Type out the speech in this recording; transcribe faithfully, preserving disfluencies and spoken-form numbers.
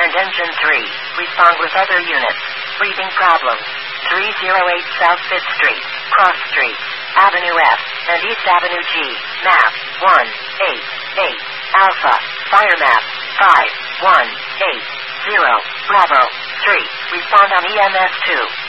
and Engine three. Respond with other units. Breathing problems. three oh eight South fifth Street, Cross Street, Avenue F, and East Avenue G. Map one eight eight. Alpha. Fire map five one eight zero. Bravo three. Respond on E M S two.